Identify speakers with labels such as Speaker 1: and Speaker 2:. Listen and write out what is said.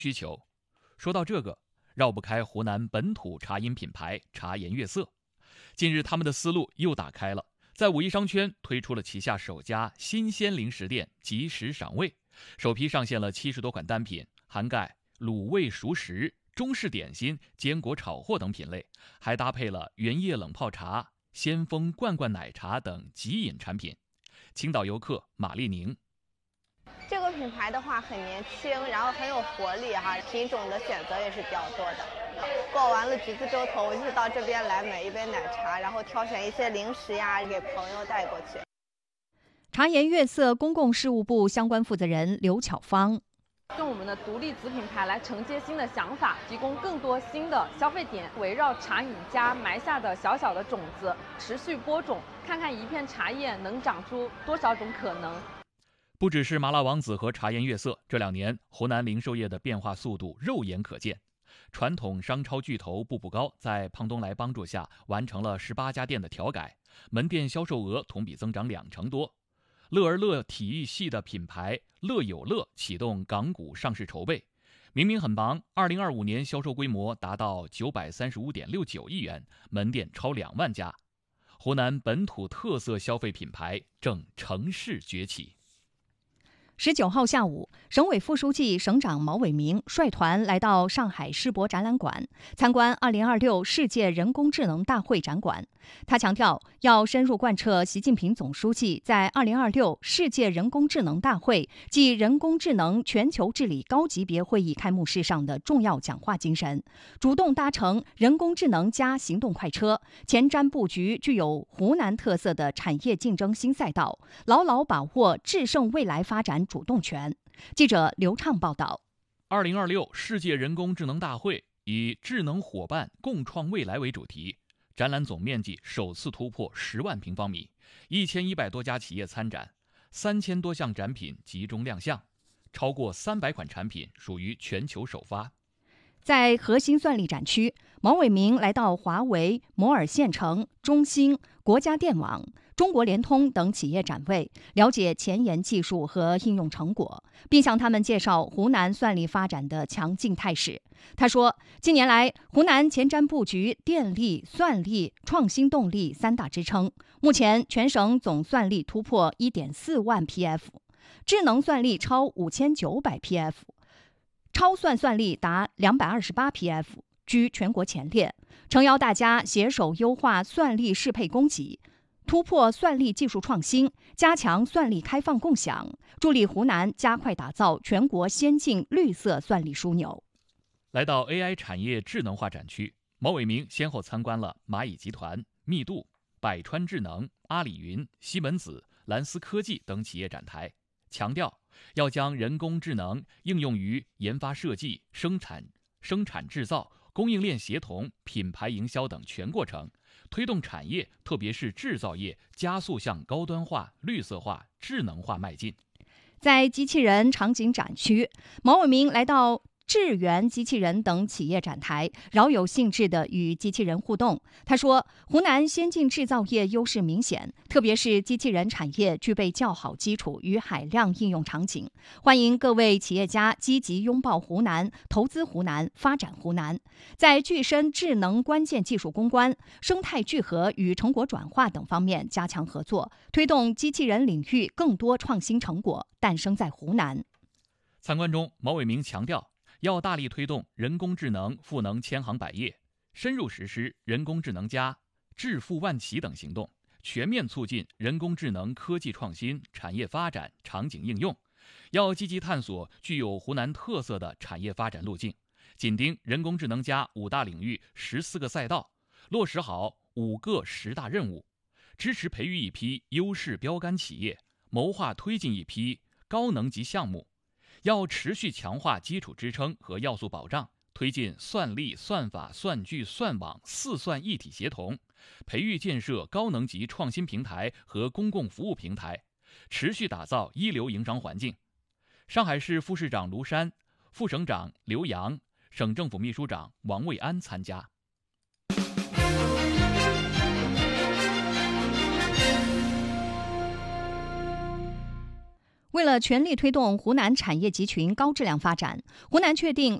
Speaker 1: 需求。说到这个，绕不开湖南本土茶饮品牌茶颜悦色。近日他们的思路又打开了，在五一商圈推出了旗下首家新鲜零食店即时赏味，首批上线了70多款单品，涵盖卤味熟食、中式点心、坚果炒货等品类，还搭配了原叶冷泡茶、先锋罐罐奶茶等即饮产品。青岛游客马丽宁，
Speaker 2: 这个品牌的话很年轻，然后很有活力哈，品种的选择也是比较多的。过完了橘子洲头，我就是到这边来买一杯奶茶，然后挑选一些零食呀，给朋友带过去。
Speaker 3: 茶颜悦色公共事务部相关负责人刘巧芳，
Speaker 4: 用我们的独立子品牌来承接新的想法，提供更多新的消费点，围绕茶饮家埋下的小小的种子，持续播种，看看一片茶叶能长出多少种可能。
Speaker 1: 不只是麻辣王子和茶颜悦色，这2年湖南零售业的变化速度肉眼可见。传统商超巨头步步高在胖东来帮助下完成了18家店的调改，门店销售额同比增长20%多。乐而乐体育系的品牌乐有乐启动港股上市筹备，明明很忙，2025年销售规模达到935.69亿元，门店超2万家。湖南本土特色消费品牌正乘势崛起。
Speaker 3: 19号下午，省委副书记、省长毛伟明率团来到上海世博展览馆参观2026世界人工智能大会展馆。他强调，要深入贯彻习近平总书记在2026世界人工智能大会暨人工智能全球治理高级别会议开幕式上的重要讲话精神，主动搭乘人工智能加行动快车，前瞻布局具有湖南特色的产业竞争新赛道，牢牢把握制胜未来发展主动权。记者刘畅报道。
Speaker 1: 2026世界人工智能大会以智能伙伴共创未来为主题，展览总面积首次突破10万平方米，1100多家企业参展，3000多项展品集中亮相，超过300款产品属于全球首发。
Speaker 3: 在核心算力展区，毛伟明来到华为、摩尔县城、中兴、国家电网、中国联通等企业展位，了解前沿技术和应用成果，并向他们介绍湖南算力发展的强劲态势。他说，近年来湖南前瞻布局电力、算力、创新动力3大支撑，目前全省总算力突破1.4万 PF， 智能算力超5900 PF，超算力达228 PF， 居全国前列，诚邀大家携手优化算力适配供给，突破算力技术创新，加强算力开放共享，助力湖南加快打造全国先进绿色算力枢纽。
Speaker 1: 来到 AI 产业智能化展区，毛伟明先后参观了蚂蚁集团、密度、百川智能、阿里云、西门子、蓝思科技等企业展台，强调要将人工智能应用于研发设计、生产制造、供应链协同、品牌营销等全过程，推动产业，特别是制造业加速向高端化、绿色化、智能化迈进。
Speaker 3: 在机器人场景展区，毛伟明来到智源机器人等企业展台，饶有兴致地与机器人互动。他说，湖南先进制造业优势明显，特别是机器人产业具备较好基础与海量应用场景，欢迎各位企业家积极拥抱湖南、投资湖南、发展湖南，在具身智能关键技术攻关、生态聚合与成果转化等方面加强合作，推动机器人领域更多创新成果诞生在湖南。
Speaker 1: 参观中，毛伟明强调，要大力推动人工智能赋能千行百业，深入实施人工智能+、致富万企等行动，全面促进人工智能科技创新、产业发展、场景应用。要积极探索具有湖南特色的产业发展路径，紧盯人工智能+5大领域14个赛道，落实好5个10大任务，支持培育一批优势标杆企业，谋划推进一批高能级项目。要持续强化基础支撑和要素保障，推进算力、算法、算据、算网4算一体协同，培育建设高能级创新平台和公共服务平台，持续打造一流营商环境。上海市副市长卢山、副省长刘洋、省政府秘书长王卫安参加。
Speaker 3: 为为了全力推动湖南产业集群高质量发展，湖南确定